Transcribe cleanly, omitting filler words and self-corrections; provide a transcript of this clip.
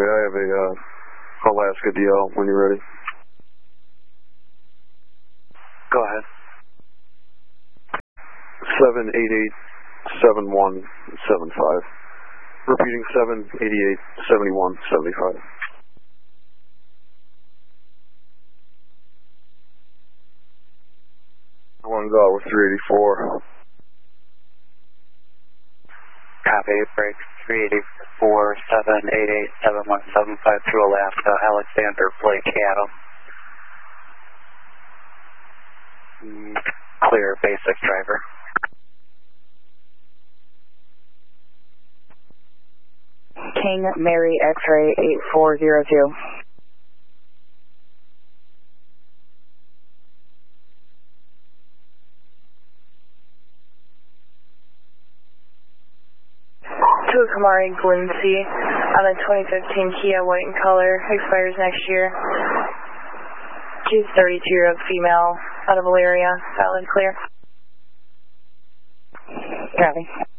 Okay, I have a Alaska DL when you're ready. Go ahead. 788-7175. Repeating 788-7175. One go with 384. Copy, break 384, 788-7175 through Alaska, Alexander Blake Adam. Clear, basic driver. King Mary X-ray 8402. To Kamari Glincy on a 2015 Kia white in color, expires next year. She's 32-year-old female, out of Valeria, valid clear. Copy.